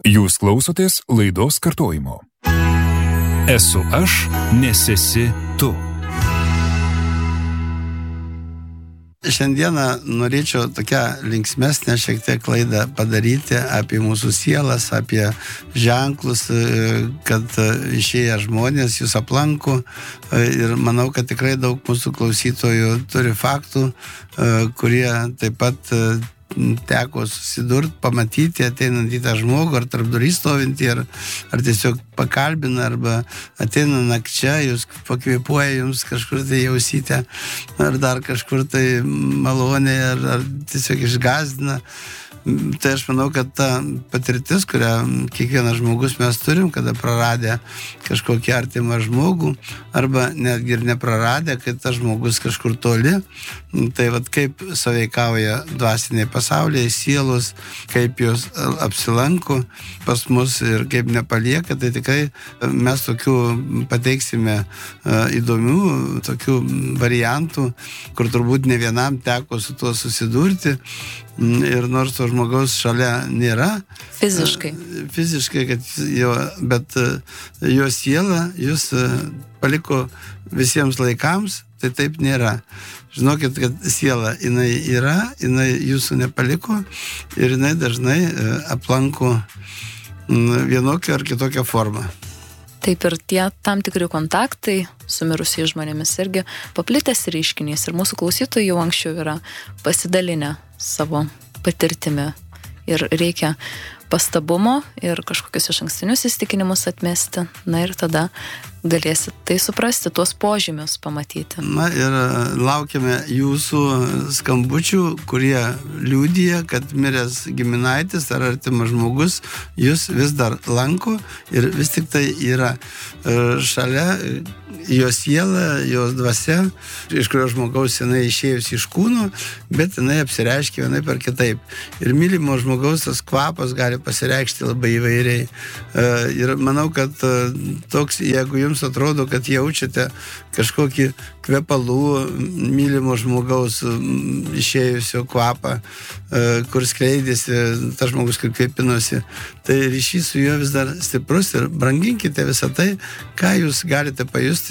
Jūs klausotės laidos kartojimo. Esu aš, nes esi tu. Šiandieną norėčiau tokią linksmesnę šiek tiek klaidą padaryti apie mūsų sielas, apie ženklus, kad išėję žmonės jūs aplanko, ir manau, kad tikrai daug mūsų klausytojų turi faktų, kurie taip pat teko susidurti, pamatyti, ateinant į tą žmogų, ar tarp durys stovintį, ar tiesiog pakalbina, arba ateina nakčia, jūs pakvėpuoja jums kažkur tai jausite, ar dar kažkur tai malonė, ar tiesiog išgazdina. Tai aš manau, kad ta patirtis, kurią kiekvienas žmogus mes turim, kada praradę kažkokį artimą žmogų, arba netgi ir nepraradę, kad tas žmogus kažkur toli, tai vat kaip sąveikauja dvasiniai pasauliai, sielos, kaip jos apsilanko pas mus ir kaip nepalieka, tai tikrai mes tokių pateiksime įdomių, tokių variantų, kur turbūt ne vienam teko su tuo susidurti. Ir nors to žmogaus šalia nėra fiziškai, bet jo siela jūs paliko visiems laikams, tai taip nėra. Žinokit, kad siela jinai yra, jinai jūsų nepaliko ir jinai dažnai aplanko vienokią ar kitokią formą. Taip ir tie tam tikri kontaktai su mirusiais žmonėmis irgi paplitęs reiškinys, ir mūsų klausytojai jau anksčiau yra pasidalinę savo patirtimi, ir reikia pastabumo ir kažkokius išankstinius įsitikinimus atmesti, na ir tada galėsit tai suprasti, tuos požymius pamatyti. Na ir laukiame jūsų skambučių, kurie liudija, kad miręs giminaitis ar artimas žmogus jūs vis dar lanko ir vis tik tai yra šalia jo siela, jos dvasia, iš kurio žmogaus jinai išėjusi iš kūno, bet jinai apsireiškia vienaip ar kitaip. Ir mylimo žmogaus tas kvapas gali pasireikšti labai įvairiai. Ir manau, kad toks, jeigu jums atrodo, kad jaučiate kažkokį kvepalų mylimo žmogaus išėjusio kvapą, kur skleidėsi tas žmogus, kur kvepinosi, tai ryšys su juo vis dar stiprus, ir branginkite visą tai, ką jūs galite pajusti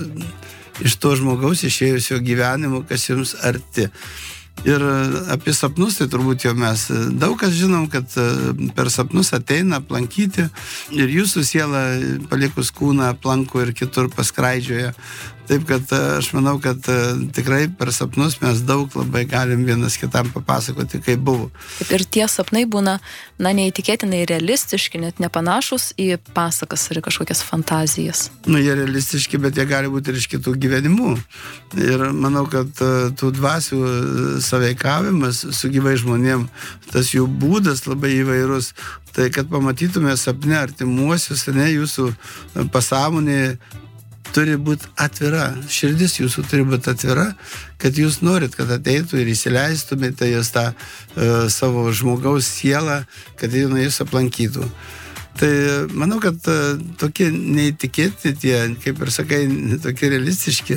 iš to žmogaus išėjusio gyvenimo, kas jums arti. Ir apie sapnus, tai turbūt jau mes daug kas žinom, kad per sapnus ateina aplankyti, ir jūsų siela palikus kūną aplanko ir kitur paskraidžioja. Taip, kad aš manau, kad tikrai per sapnus mes daug labai galim vienas kitam papasakoti, kaip buvo. Taip, ir tie sapnai būna, neįtikėtinai realistiški, net nepanašus į pasakas ar kažkokias fantazijas. Jie realistiški, bet jie gali būti ir iš kitų gyvenimų. Ir manau, kad tų dvasių sąveikavimas su gyvai žmonėm, tas jų būdas labai įvairus. Tai kad pamatytume sapne artimuosius, jūsų pasąmonė turi būti atvira, širdis jūsų turi būti atvira, kad jūs norit, kad ateitų ir įsileistumėte jūs tą savo žmogaus sielą, kad jūs aplankytų. Tai manau, kad tokie neįtikėti tie, kaip ir sakai, tokie realistiški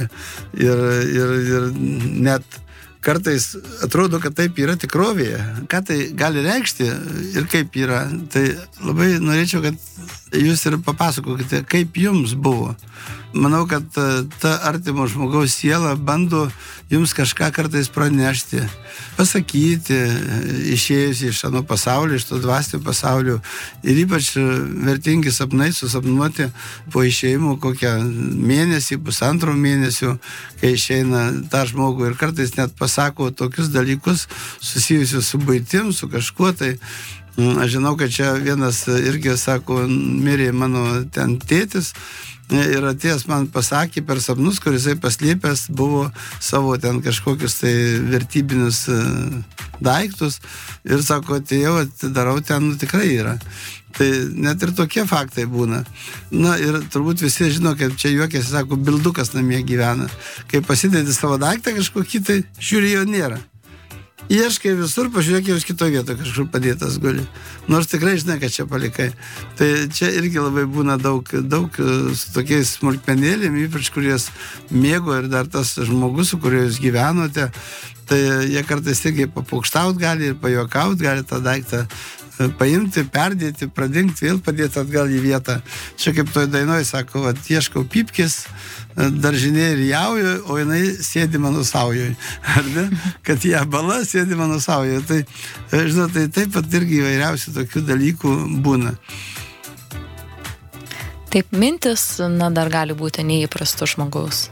ir net kartais atrodo, kad taip yra tikrovėje. Ką tai gali reikšti ir kaip yra. Tai labai norėčiau, kad jūs ir papasakokite, kaip jums buvo. Manau, kad ta artimo žmogaus siela bando jums kažką kartais pranešti, pasakyti, išėjus iš ano pasaulio, iš to dvasinio pasaulio. Ir ypač vertingi sapnai susapnuoti po išėjimo kokią mėnesį, pusantro mėnesio, kai išeina tą žmogų, ir kartais net pasako tokius dalykus susijusius su buitim, su kažkuo tai. Aš žinau, kad čia vienas irgi sako, mirė mano ten tėtis, ir atėjęs man pasakė per sapnus, kur jisai paslėpęs buvo savo ten kažkokius tai vertybinius daiktus, ir sako, atėjau, atidarau, ten tikrai yra. Tai net ir tokie faktai būna. Na ir turbūt visi žino, kad čia juokėsi, sako, bildukas namie gyvena. Kai pasidedi savo daiktą kažkokį, tai žiūri, jo nėra. Ieškai visur, pažiūrėk, jau kitoje vietoje kažkur padėtas guli. Nors tikrai žinai, kad čia palikai. Tai čia irgi labai būna daug su tokiais smulkmenėlėm, ypač kurios mėgo, ir dar tas žmogus, su kuriuo jūs gyvenote, tai jie kartais irgi papukštaut gali ir pajuokaut gali tą daiktą paimti, perdėti, pradingti, vėl padėti atgal į vietą. Čia kaip toj dainoje sako, ieškau pypkės, daržinė ir jauju, o jinai sėdi mano saujoj. Ar ne? Kad ją bala sėdi mano saujoj. Tai, žinot, tai taip pat irgi įvairiausių tokių dalykų būna. Taip, mintis, dar gali būti neįprasto žmogaus.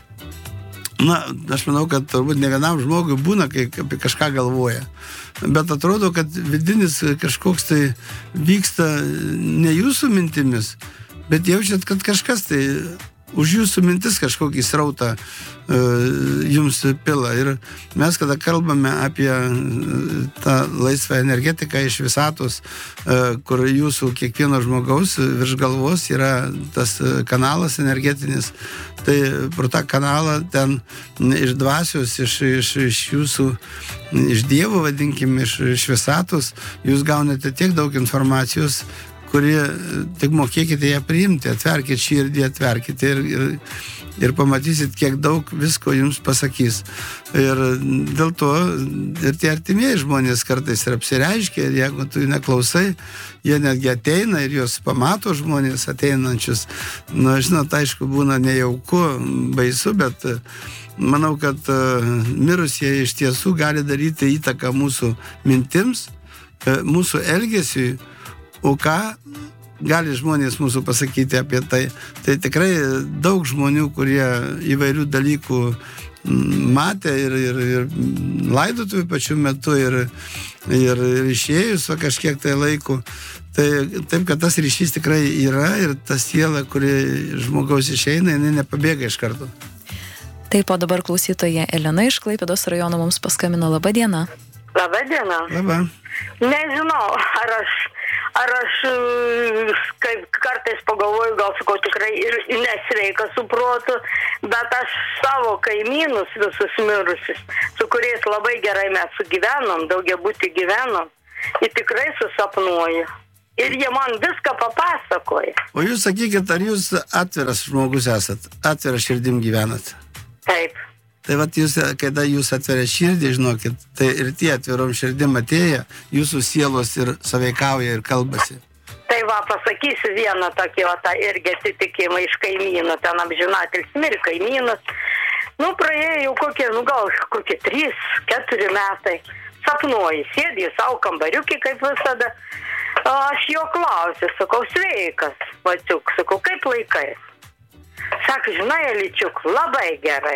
Aš manau, kad turbūt ne vienam žmogui būna, kai apie kažką galvoja. Bet atrodo, kad vidinis kažkoks tai vyksta ne jūsų mintimis, bet jaučiat, kad kažkas tai už jūsų mintis kažkokį srautą jums pila. Ir mes, kada kalbame apie tą laisvą energetiką iš visatos, kur jūsų kiekvieno žmogaus virš galvos yra tas kanalas energetinis, tai pro tą kanalą ten iš dvasios, iš jūsų, iš Dievo, vadinkime, iš visatos, jūs gaunate tiek daug informacijos, kurie tik mokėkite ją priimti, atverkite širdį, atverkite ir pamatysit, kiek daug visko jums pasakys. Ir dėl to ir tie artimieji žmonės kartais ir apsireiškia, ir jeigu tu neklausai, jie netgi ateina ir juos pamato žmonės ateinančius. Žinot, aišku, būna nejauku, baisu, bet manau, kad mirusieji iš tiesų gali daryti įtaką mūsų mintims, mūsų elgesiui. O ką gali žmonės mūsų pasakyti apie tai? Tai tikrai daug žmonių, kurie įvairių dalykų matė ir laidotuvių pačiu metu ir išėjus kažkiek tai laiko. Tai taip, kad tas ryšys tikrai yra ir ta siela, kuri žmogaus išeina, jinai nepabėga iš karto. Taip, o dabar klausytoja Elena iš Klaipėdos rajono mums paskambino. Labą dieną. Labą dieną. Labą. Nežinau, ar aš kaip kartais pagalvoju, gal sakau tikrai ir nesveika su protu, bet aš savo kaimynus visus mirusius, su kuriais labai gerai mes sugyvenom, daugiabutį gyvenom, ir tikrai susapnuoju. Ir jie man viską papasakoja. O jūs sakykit, ar jūs atviras žmogus esat? Atviras širdim gyvenat? Taip. Tai jūs, kada jūs atveria širdį, žinokit, tai ir tie atvirom širdim atėję, jūsų sielos ir saveikauja ir kalbasi. Tai pasakysiu vieną tokį, irgi atitikimą iš kaimynų, ten amžinatilis mirė kaimynas. Praėjo jau gal kokie 3-4 metai. Sapnuoju, sėdė į savo kambariukį, kaip visada. Aš jo klausiu, sakau, sveikas, vaciuk, sakau, kaip laikai? Sako, žinai, Eličiuk, labai gerai.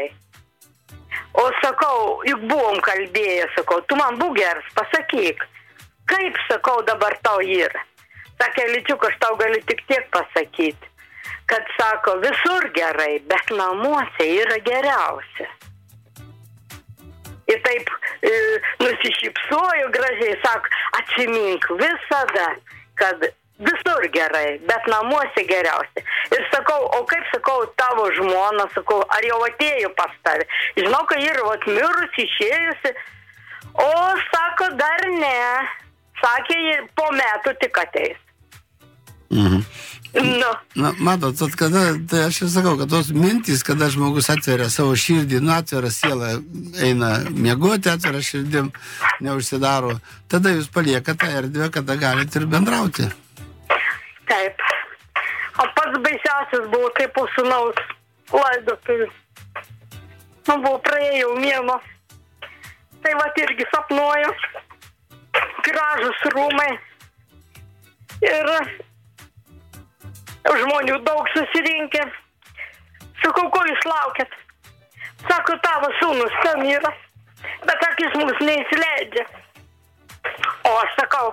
O sakau, juk buvom kalbėję, sakau, tu man būk geras, pasakyk, kaip, sakau, dabar tau yra. Sakė, Eličiuk, aš tau galiu tik tiek pasakyti, kad, sako, visur gerai, bet namuose yra geriausia. Ir taip nusišypsoju gražiai, sako, atsimink visada, kad visur gerai, bet namuose geriausia. Ir sakau, o kaip, sakau, tavo žmona, sakau, ar jau atėjo pas tave? Žinau, kad yra mirus, išėjusi. O, sako, dar ne. Sakė, po metų tik ateis. Mhm. Matot, kada, tai aš jau sakau, kad tos mintys, kada žmogus atveria savo širdį, atveria sielą, eina miegoti, atveria širdim, neužsidaro, tada jūs paliekate erdvę, kada galite ir bendrauti. Taip. O pats baisiausias buvo, kaip po sūnaus laidotuvių. Buvo praėjau mėnuo. Tai irgi sapnuoju. Gražus rūmai. Ir žmonių daug susirinkę. Sakau, ko jūs laukiat? Sako, tavo sūnus ten yra. Bet akis mums neįsileidžia. O aš sakau,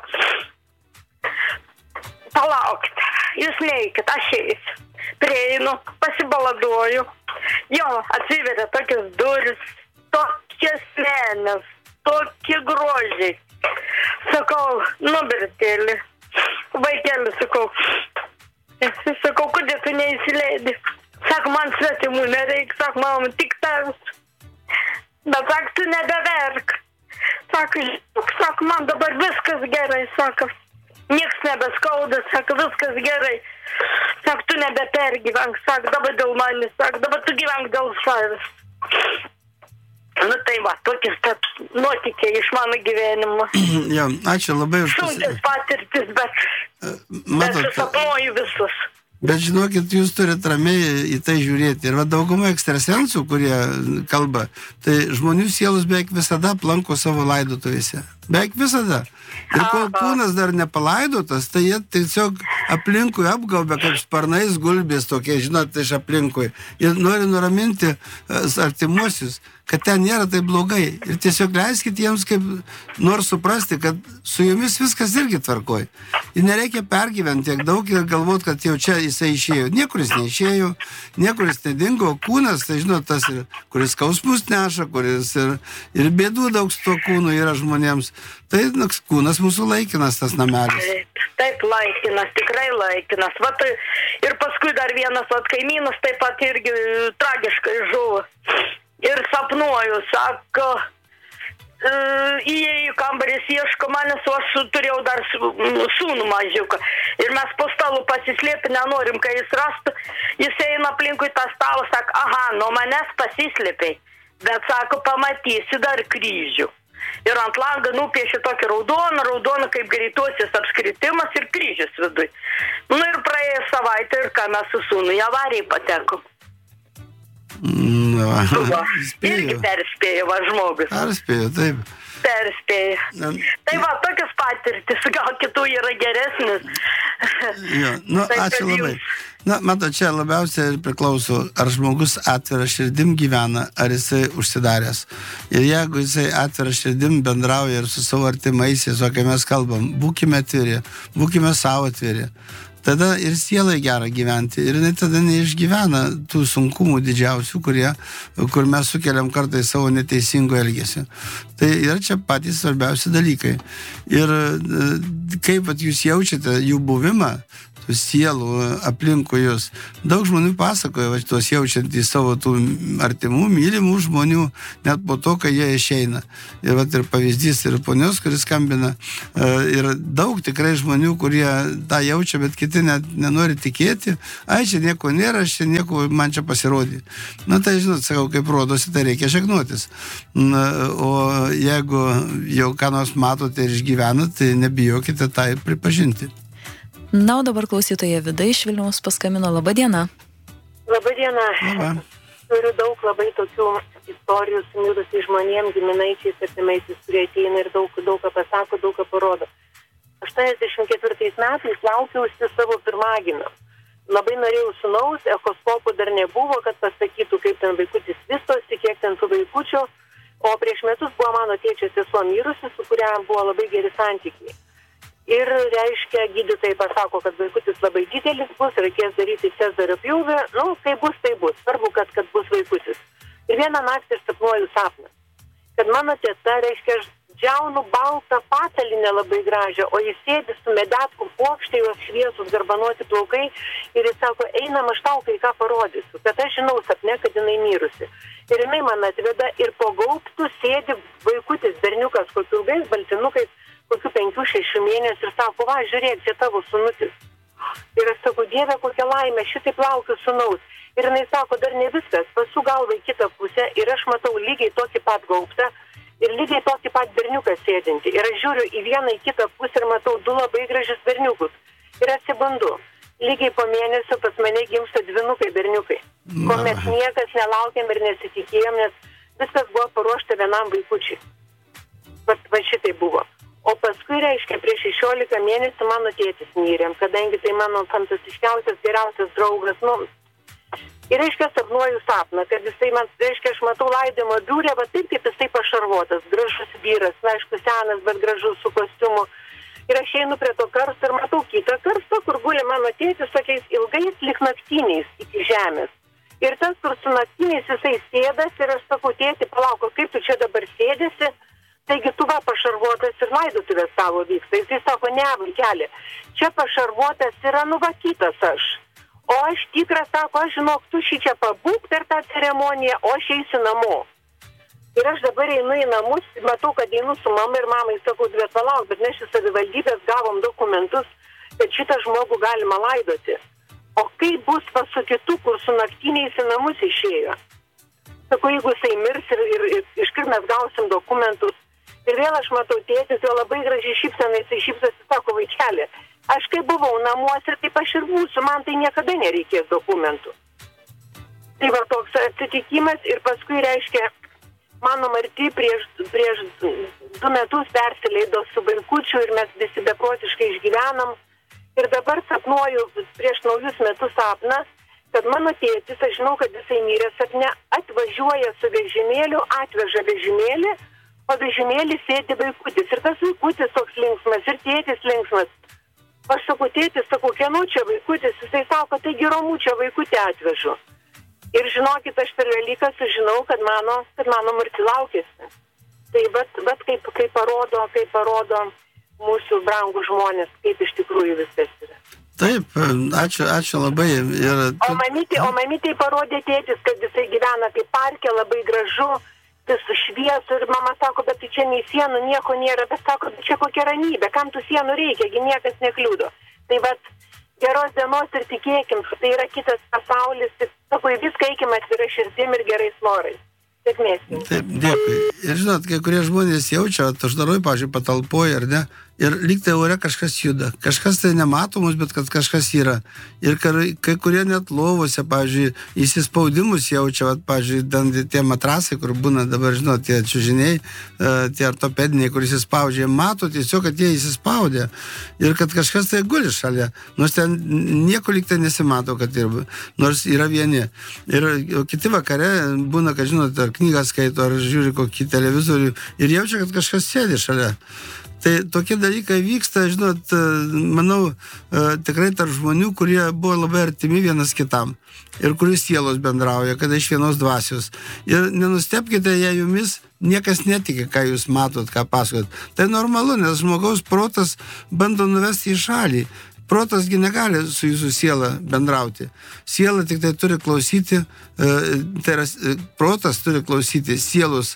palaukit, jūs neikit, aš eisiu. Prieinu, pasibaladuoju. Jo, atsiveria tokias duris, tokias menės, tokie grožiai. Sakau, Bertėli, vaikeli, sakau, kodėl tu neįsileidi? Sako, man svetimų nereik, sako, mama, tik tavęs. Bet sako, tu nebeverk. Sako, man dabar viskas gerai, sako. Nieks nebeskauda, sako, viskas gerai. Sako, tu nebepergyvenk, sako, dabar dėl manęs, sako, dabar tu gyvenk dėl savęs. Nu tai va, tokius nuotykiai iš mano gyvenimo. Jo, ačiū labai už sunkias patirtis, bet susapnuoju visus. Bet žinokit, jūs turite ramiai į tai žiūrėti. Ir va dauguma ekstrasensų, kurie kalba, tai žmonių sielos beveik visada aplanko savo laidotuvėse. Beveik visada. Ir kol kūnas dar nepalaidotas, tai jie tiesiog aplinkui apgaubia kaip sparnais gulbės tokie, žinot, iš aplinkui. Ir nori nuraminti artimuosius, kad ten nėra tai blogai. Ir tiesiog leiskit jiems kaip nors suprasti, kad su jumis viskas irgi tvarkoj. Ir nereikia pergyventi tiek daug ir galvoti, kad jau čia jisai išėjo. Niekur jis neišėjo, niekur jis nedingo. Kūnas, tai žinot, tas, kuris skausmus neša, kuris ir bėdų daug su to kūnu yra žmonėms. Tai kūnas mūsų laikinas, tas namelis. Taip, laikinas, tikrai laikinas. Vat, ir paskui dar vienas kaimynas taip pat irgi tragiškai žuvo. Ir sapnuoju, sako, įėjau kambarys, ieško manęs, o aš turėjau dar sūnų mažiuką. Ir mes po stalu pasislėpti nenorim, kai jis rastų. Jis eina aplinkui tą stalą, sako, aha, nuo manęs pasislėpiai. Bet sako, pamatysi dar kryžių. Ir ant langą nupiešė tokį raudoną kaip greituosios apskritimas ir kryžius viduj. Nu ir praėjo savaitę ir ką mes su sūnų į avariją patekom. Irgi perspėjo žmogus. Perspėjo, taip. Perspėjo. Tai va, tokias patirtis, gal kitų yra geresnis. Jo, ačiū labai. Mato, čia labiausiai priklauso, ar žmogus atvira širdim gyvena, ar jisai užsidaręs. Ir jeigu jisai atvira širdim bendrauja ir su savo artimaisiais, o kai mes kalbam, būkime atviri, būkime savo atviri. Tada ir sielai gera gyventi. Ir jinai tada neišgyvena tų sunkumų didžiausių, kur mes sukeliam kartais savo neteisingo elgesio. Tai yra čia patys svarbiausi dalykai. Ir kaip jūs jaučiate jų buvimą, tų sielų aplinkui jūs. Daug žmonių pasakoja, tuos jaučiantys savo tų artimų, mylimų žmonių, net po to, kai jie išeina. Ir pavyzdys ir ponios, kuris skambina. Ir daug tikrai žmonių, kurie tą jaučia, bet kiti net nenori tikėti. Ai, čia nieko nėra, nieko man čia pasirodė. Na tai, žinot, sakau, kaip rodosi, tai reikia šaknuotis. O jeigu jau ką nors matote ir išgyvenat, tai nebijokite tą pripažinti. Na, o dabar klausytoja Vida iš Vilniaus paskambino. Labą dieną. Labą dieną. Labą. Turiu daug labai tokių istorijų su mirusiais žmonėms, giminaičiais, artimaisiais, kurie ateina ir daug ką pasako, daug ką parodo. 84 metais laukiausi savo pirmagimio. Labai norėjau sūnaus, echoskopų dar nebuvo, kad pasakytų, kaip ten vaikutis vystosi, kiek ten tų vaikučių. O prieš metus buvo mano tėčio sesuo mirusi, su kuria buvo labai geri santykiai. Ir reiškia, gydytojai pasako, kad vaikutis labai didelis bus, reikės daryti cezario pjūvį. Nu, kai bus, tai bus. Svarbu, kad bus vaikutis. Ir vieną naktį aš sapnuoju sapną, kad mano teta, reiškia, aš džiaunu baltą patalinę labai gražią, o jis sėdi su medetku puokštė, jos šviesus, garbanuoti plaukai. Ir jis sako, einam, aš tau kai ką parodysiu. Bet aš žinau sapne, kad jinai mirusi. Ir jinai man atveda ir po gaubtų sėdi vaikutis, berniukas, kokiu ilgais baltinukais, kokių 5-6 mėnesių ir sako, va, žiūrėk, čia tavo sūnutis. Ir aš sakau, Dieve, kokia laimė, šitaip laukiu sūnaus. Ir jinai sako, dar ne viskas, pasu galvą į kitą pusę ir aš matau lygiai tokį pat gaubtą ir lygiai tokį pat berniuką sėdinti. Ir aš žiūriu į vieną, į kitą pusę ir matau 2 labai gražius berniukus. Ir atsibundu. Lygiai po mėnesio pas mane gimsta 2 berniukai. Ko mes niekas nelaukėm ir nesitikėjom, nes viskas buvo paruošta vienam vaikučiui. Va šitai buvo. O paskui, reiškia, prieš 16 mėnesių mano tėtis mirė, kadangi tai mano fantastiškiausias, geriausias draugas. Ir, reiškia, sapnuoju sapną, kad jisai man, reiškia, aš matau laidojimo biurę, va taip kaip jisai pašarvotas, gražus vyras, aišku, senas, bet gražus su kostiumu. Ir aš einu prie to karsto ir matau kitą karstą, kur guli mano tėtis tokiais ilgais lyg naktiniais iki žemės. Ir tas, kur su naktiniais jisai sėdas ir aš sakau, tėti, palauk, kaip tu čia dabar sėdėsi? Taigi tu va pašarvotas ir laidotuvės savo vyksta. Jisai sako, ne, vaikeli, čia pašarvotas yra nuvakytas aš. O aš tikras, sako, aš žinok, tu šį čia pabūk per tą ceremoniją, o aš eisiu namo. Ir aš dabar einu į namus, matau, kad einu su mama ir mamai, sakau, bet palauk, bet mes iš savivaldybės gavom dokumentus, kad šitą žmogų galima laidoti. O kaip bus pas su kitu, kur su naktiniais į namus išėjo? Sakau, jeigu jisai mirs ir iškart mes gausim dokumentus. Ir vėl aš matau tėtis, jo labai gražiai šypsena, jisai šypsosi, sako, vaikeli, aš kai buvau namuose, taip aš ir būsiu, man tai niekada nereikės dokumentų. Tai va toks atsitikimas ir paskui reiškia, mano Marti prieš 2 metus persileido su vaikučiu ir mes visi beprotiškai išgyvenam. Ir dabar sapnuoju prieš naujus metus sapnas, kad mano tėtis, aš žinau, kad jisai mirė sapne, atvažiuoja su vežimėliu, atveža vežimėlį, o vežimėlį sėdi vaikutis. Ir tas vaikutis toks linksmas, ir tėtis linksmas. Aš sakau, tėtis, sakau, kieno čia vaikutis? Jisai sako, taigi Romučio vaikutį atvežu. Ir žinokit, aš per Velyką sužinau, kad mano Marti laukėsi. Tai bet kaip parodo mūsų brangų žmonės, kaip iš tikrųjų viskas yra. Taip, ačiū labai. O mamytei parodė tėtis, kad jisai gyvena kaip parke, labai gražu, su šviesu, ir mama sako, bet tai čia nei sienų, nieko nėra, bet sako, čia kokia ramybė, kam tų sienų reikia, gi niekas nekliudo. Tai geros dienos ir tikėkim, tai yra kitas pasaulis, ir sako, viską eikim atvira širdim ir gerais norais. Sėkmės. Taip, dėkui. Ir žinot, kai kurie žmonės jaučia, uždaroj, pavyzdžiui, patalpoje, ar ne, ir lyg tai ore kažkas juda. Kažkas tai nematomus, bet kad kažkas yra. Ir kai kurie net lovose, pavyzdžiui, įsispaudimus jaučia, pavyzdžiui, tie matrasai, kur būna dabar, žinot, tie čiužiniai, tie ortopediniai, kur įsispaudžia, mato tiesiog, kad jie įsispaudė. Ir kad kažkas tai guli šalia. Nors ten nieko lyg tai nesimato, kad dirba. Nors yra vieni. Ir kiti vakare būna, kad, žinot, ar knygą skaito, ar žiūri kokį televizorių ir jaučia, kad kažkas sėdi šalia. Tai tokie dalykai vyksta, žinot, manau, tikrai tarp žmonių, kurie buvo labai artimi vienas kitam ir kuris sielos bendrauja, kada iš vienos dvasios. Ir nenustepkite, jei jumis niekas netiki, ką jūs matot, ką pasakot. Tai normalu, nes žmogaus protas bando nuvesti į šalį. Protasgi negali su jūsų siela bendrauti. Siela tik tai turi klausyti, tai yra, protas turi klausyti sielos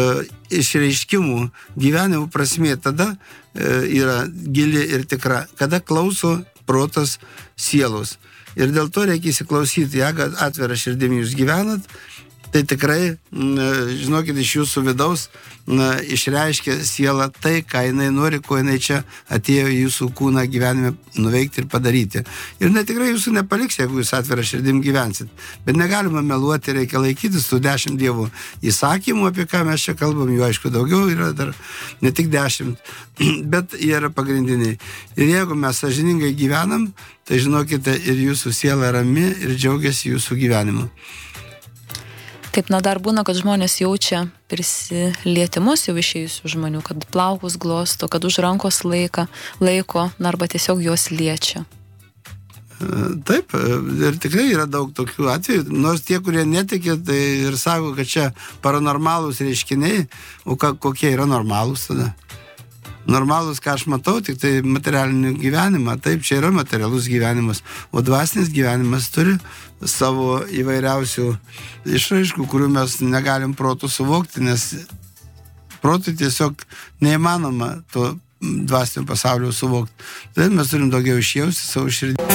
išreiškimų, gyvenimų prasmė. Tada yra gili ir tikra. Kada klauso protas sielos. Ir dėl to reikia įsiklausyti, jeigu atvirą širdimi jūs gyvenat, tai tikrai, žinokit, iš jūsų vidaus išreiškia siela tai, ką jinai nori, ko jinai čia atėjo į jūsų kūną gyvenime nuveikti ir padaryti. Ir jinai tikrai jūsų nepaliks, jeigu jūs atvirą širdim gyvensit. Bet negalima meluoti, reikia laikytis tų 10 Dievo įsakymų, apie ką mes čia kalbam, jų aišku daugiau yra dar, ne tik 10, bet jie yra pagrindiniai. Ir jeigu mes sąžiningai gyvenam, tai žinokite, ir jūsų siela rami ir džiaugiasi jūsų gyvenimu. Taip, dar būna, kad žmonės jaučia prisilietimus jau išėjusių žmonių, kad plaukus glosto, kad už rankos laiko, arba tiesiog juos liečia. Taip, ir tikrai yra daug tokių atvejų, nors tie, kurie netikė, tai ir sako, kad čia paranormalūs reiškiniai, o kokie yra normalūs tada? Normalus, ką aš matau, tik tai materialinį gyvenimą. Taip, čia yra materialus gyvenimas, o dvasinis gyvenimas turi savo įvairiausių išraiškų, kurių mes negalim protų suvokti, nes protų tiesiog neįmanoma to dvasinio pasaulio suvokti. Tai mes turim daugiau išjausti savo širdį.